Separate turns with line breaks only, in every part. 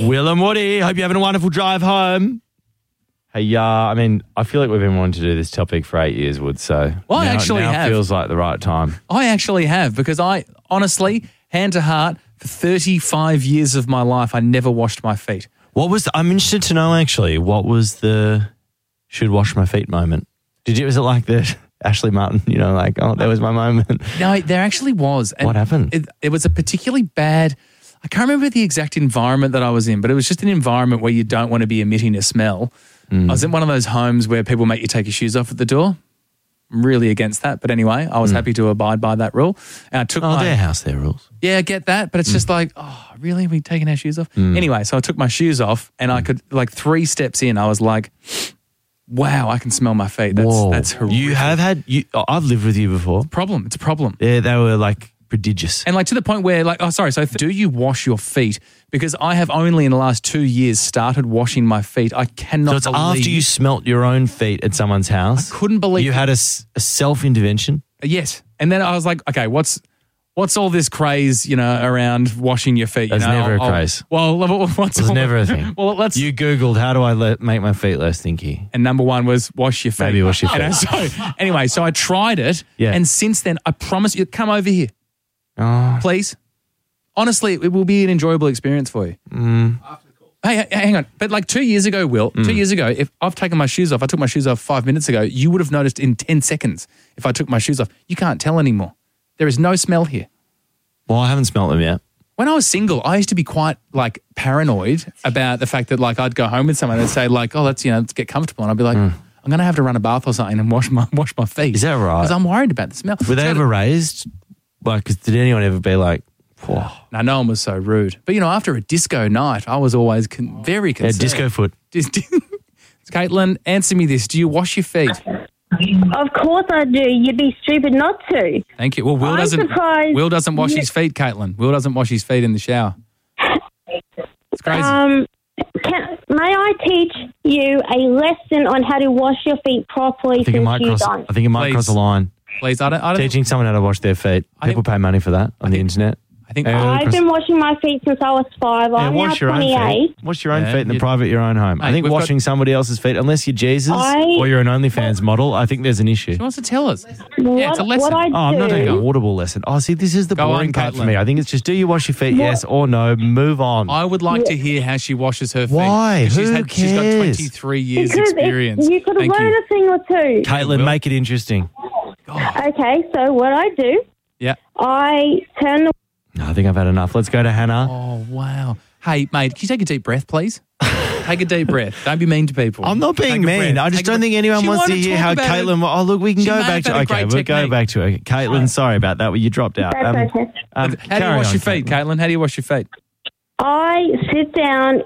Will and Woody, hope you're having a wonderful drive home. Hey, I feel like we've been wanting to do this topic for 8 years, Wood, so
I
now
actually have.
Feels like the right time.
I actually have, because I honestly, hand to heart, for 35 years of my life, I never washed my feet.
I'm interested to know, actually, what was the should wash my feet moment? Was it like the Ashley Martin, that was my moment?
No, there actually was. And
what happened?
It was a particularly bad, I can't remember the exact environment that I was in, but it was just an environment where you don't want to be emitting a smell. I was in one of those homes where people make you take your shoes off at the door. I'm really against that. But anyway, I was happy to abide by that rule. And I took
their house, their rules.
Yeah, I get that. But it's just like, really? Are we taking our shoes off? Anyway, so I took my shoes off and I could, 3 steps in, I was like, wow, I can smell my feet. That's horrific.
You have had, I've lived with you before.
It's a problem.
Yeah, they were prodigious.
And to the point where so do you wash your feet? Because I have only in the last 2 years started washing my feet. I cannot
So it's after you smelt your own feet at someone's house?
I couldn't believe
you had a self-intervention?
Yes. And then I was like, okay, what's all this craze, around washing your feet?
There's never a craze.
There's
never a thing.
Well,
You Googled, how do I make my feet less stinky?
And number one was wash your feet.
Maybe wash your feet.
And so I tried it.
Yeah.
And since then, I promise you, come over here.
Oh.
Please. Honestly, it will be an enjoyable experience for you. Hey, hang on. But 2 years ago, Will, 2 years ago, if I've taken my shoes off, I took my shoes off 5 minutes ago, you would have noticed in 10 seconds if I took my shoes off. You can't tell anymore. There is no smell here.
Well, I haven't smelt them yet.
When I was single, I used to be quite paranoid about the fact that I'd go home with someone and say let's get comfortable. And I'd be like, I'm going to have to run a bath or something and wash my feet.
Is that right?
Because I'm worried about the smell.
Were they ever raised? Did anyone ever be like, whoa?
No one was so rude. But, after a disco night, I was always very concerned.
Yeah, disco foot.
Caitlin, answer me this. Do you wash your feet?
Of course I do. You'd be stupid not to.
Thank you. Well, Will doesn't wash his feet, Caitlin. Will doesn't wash his feet in the shower. It's crazy.
May I teach you a lesson on how to wash your feet properly?
I think it might cross a line.
Please, I don't
teaching someone how to wash their feet. People pay money for that on the internet.
I've been washing my feet since I was 5. I'm now 28.
Wash your own feet in the private your own home. I think washing somebody else's feet, unless you're Jesus or you're an OnlyFans model, I think there's an issue.
She wants to tell us. It's a lesson.
I'm not doing an audible lesson. See, this is the boring part for me. I think it's just, do you wash your feet, yes or no? Move on.
I would like to hear how she washes her feet.
Why? She's got
23 years experience.
You could learn a thing or two.
Caitlin, make it interesting.
Okay, so what I do, I turn the...
I think I've had enough. Let's go to Hannah.
Oh, wow. Hey, mate, can you take a deep breath, please? Take a deep breath. Don't be mean to people.
I'm not being mean. I just don't think anyone wants to hear how Caitlin... Oh, look, we can go back to... Okay, we'll go back to it. Caitlin, sorry about that. You dropped out.
That's okay.
How do you wash your feet, Caitlin? How do you wash your feet?
I sit down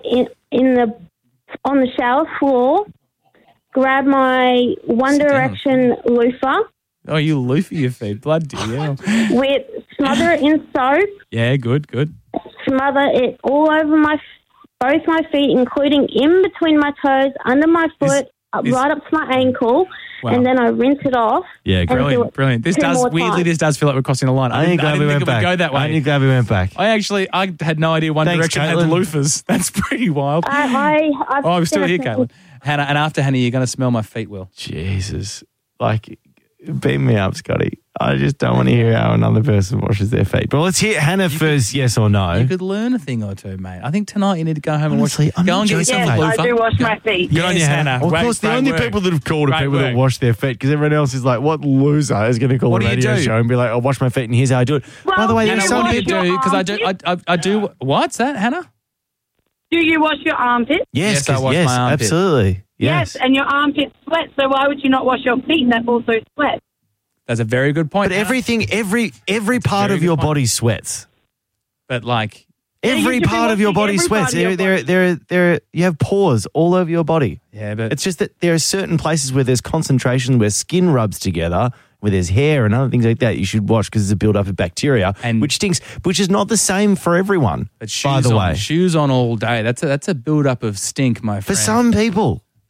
on the shower floor, grab my One Direction loofah.
Oh, you loofah your feet. Bloody hell.
Smother it in soap.
Yeah, good.
Smother it all over both my feet, including in between my toes, under my foot, right up to my ankle, and then I rinse it off.
Yeah,
brilliant. This does feel like we're crossing a line. I didn't think it would go that way.
I'm glad we went back.
I had no idea One Direction had loofahs. That's pretty wild. I'm still here, Caitlin. Hannah, and after Hannah, you're going to smell my feet, Will.
Jesus. Beat me up, Scotty. I just don't want to hear how another person washes their feet. But let's hear Hannah first, yes or no.
You could learn a thing or two, mate. I think tonight you need to go home and watch. Go and get yourself a loofah.
I do wash my feet.
Good on you, Hannah. Of course, the only people that have called are people that wash their feet, because everyone else is like, what loser is going to call a radio show and be like, I'll wash my feet and here's how I do it.
Well,
by the way,
Hannah,
what do you do? Because I do. What's that, Hannah?
Do you wash your armpits?
Yes,
I wash my armpits.
Absolutely.
Yes, and your armpits sweat, so why would you not wash your feet that also sweat?
That's a very good point.
But every part of your body sweats.
But
every part of your body sweats. You have pores all over your body.
Yeah, but
it's just that there are certain places where there's concentration, where skin rubs together, where there's hair and other things like that. You should wash because it's a build-up of bacteria, which stinks, which is not the same for everyone.
But
by the way,
shoes on all day. That's a build-up of stink, my friend.
For some people.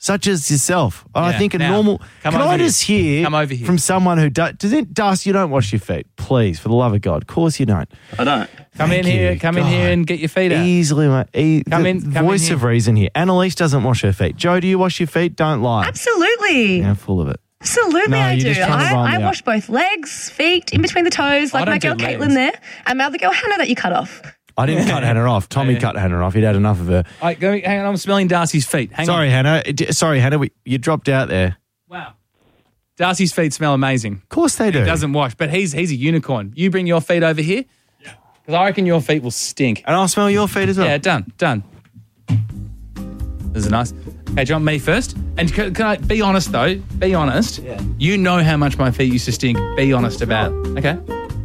such as yourself. I
Yeah,
think a
now,
normal.
come
Can
over
I
here.
just hear
Come over here.
from someone who does? Dust, you don't wash your feet, please, for the love of God. Of course you don't.
I don't.
Come in here and get your feet out.
Easily, mate.
Come in
Voice
here.
of reason here. Annalise doesn't wash her feet. Joe, do you wash your feet? Don't lie.
Absolutely.
Yeah, full of it.
Absolutely,
No,
I
you're
do.
just trying to rile
I
me
wash both legs, feet, in between the toes, like
don't
my
do
girl
legs.
Caitlin there, and my other girl Hannah that you cut off.
I didn't cut Hannah off. Tommy cut Hannah off. He'd had enough of her.
Hang on, I'm smelling Darcy's feet. Hang
Sorry, Hannah. Sorry, Hannah. You dropped out there.
Wow. Darcy's feet smell amazing.
Of course they do.
He doesn't wash, but he's a unicorn. You bring your feet over here. Yeah. Because I reckon your feet will stink.
And I'll smell your feet as well.
Yeah, done. This is nice. Okay, do you want me first? And can I be honest, though? Be honest.
Yeah.
You know how much my feet used to stink. Be honest about it. Okay?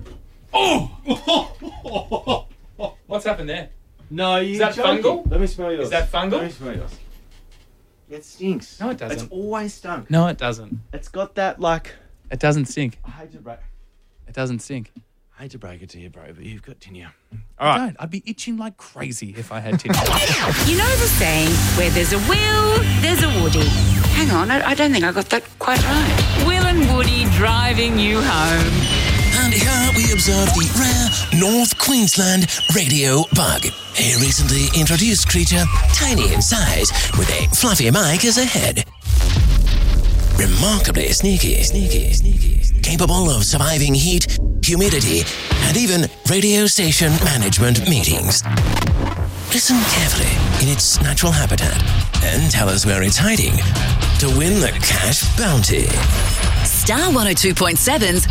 Oh! What's happened there?
No, you.
Is that fungal?
Let me smell yours.
Is that fungal?
Let me smell yours. It stinks.
No, it doesn't.
It's always stunk.
No, it doesn't.
It's got that like.
It doesn't stink.
I hate to break.
It doesn't stink.
I hate to break it to you, bro, but you've got tinea.
I don't. I'd be itching like crazy if I had tinea.
You know the saying, where there's a Will, there's a Woody. Hang on, I don't think I got that quite right. Will and Woody driving you home.
And here we observe the rare North Queensland radio bug, a recently introduced creature tiny in size with a fluffy mic as a head. Remarkably sneaky, capable of surviving heat, humidity, and even radio station management meetings. Listen carefully in its natural habitat and tell us where it's hiding to win the cash bounty.
Star 102.7's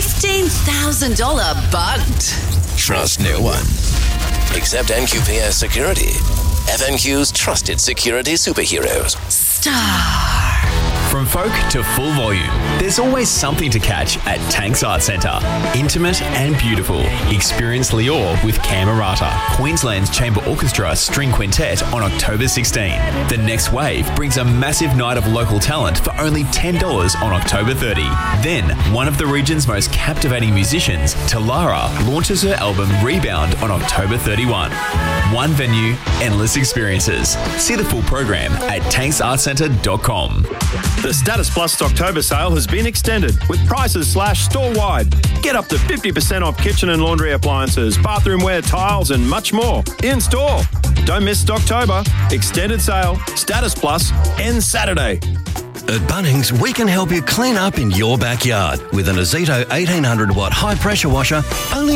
$15,000 bugged.
Trust no one. Except NQPS Security, FNQ's trusted security superheroes.
Star.
From folk to full volume, there's always something to catch at Tanks Art Centre. Intimate and beautiful. Experience Lior with Camerata, Queensland's Chamber Orchestra String Quintet on October 16. The Next Wave brings a massive night of local talent for only $10 on October 30. Then, one of the region's most captivating musicians, Talara, launches her album Rebound on October 31. One venue, endless experiences. See the full program at tanksartcentre.com.
The Status Plus October sale has been extended with prices slashed store-wide. Get up to 50% off kitchen and laundry appliances, bathroom ware, tiles and much more in store. Don't miss October. Extended sale. Status Plus ends Saturday.
At Bunnings, we can help you clean up in your backyard with an Azito 1800 watt high pressure washer only